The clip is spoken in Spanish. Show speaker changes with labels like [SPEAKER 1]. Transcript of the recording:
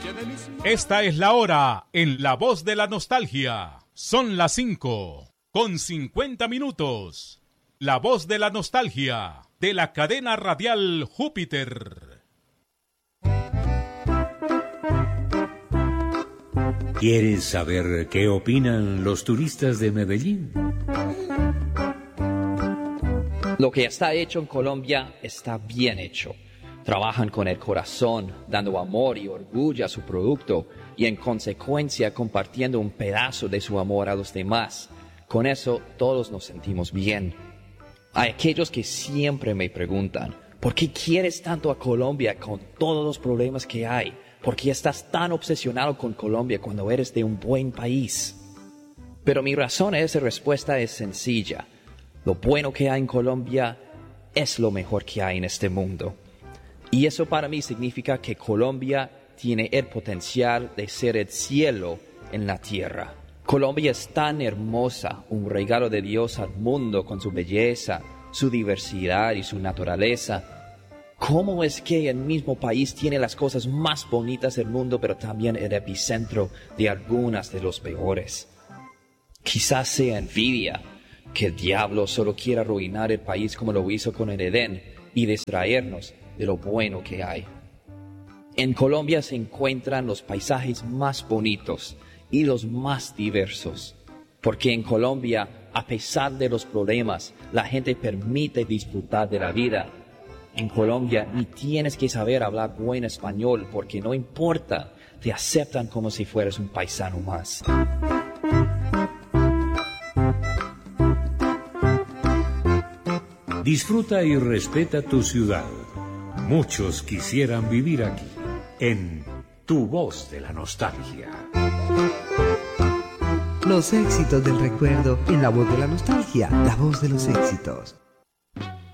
[SPEAKER 1] Esta es la hora en La Voz de la Nostalgia. Son las 5:50. La Voz de la Nostalgia, de la cadena radial Júpiter.
[SPEAKER 2] ¿Quieres saber qué opinan los turistas de Medellín?
[SPEAKER 3] Lo que está hecho en Colombia está bien hecho. Trabajan con el corazón, dando amor y orgullo a su producto y en consecuencia compartiendo un pedazo de su amor a los demás. Con eso todos nos sentimos bien. Hay aquellos que siempre me preguntan, ¿por qué quieres tanto a Colombia con todos los problemas que hay? ¿Por qué estás tan obsesionado con Colombia cuando eres de un buen país? Pero mi razón a esa respuesta es sencilla. Lo bueno que hay en Colombia es lo mejor que hay en este mundo. Y eso para mí significa que Colombia tiene el potencial de ser el cielo en la tierra. Colombia es tan hermosa, un regalo de Dios al mundo con su belleza, su diversidad y su naturaleza. ¿Cómo es que el mismo país tiene las cosas más bonitas del mundo, pero también el epicentro de algunas de los peores? Quizás sea envidia, que el diablo solo quiera arruinar el país como lo hizo con el Edén y distraernos de lo bueno que hay. En Colombia se encuentran los paisajes más bonitos y los más diversos, porque en Colombia, a pesar de los problemas, la gente permite disfrutar de la vida. En Colombia ni tienes que saber hablar buen español, porque no importa, te aceptan como si fueras un paisano más.
[SPEAKER 2] Disfruta y respeta tu ciudad. Muchos quisieran vivir aquí, en Tu Voz de la Nostalgia.
[SPEAKER 4] Los éxitos del recuerdo en La Voz de la Nostalgia, la voz de los éxitos.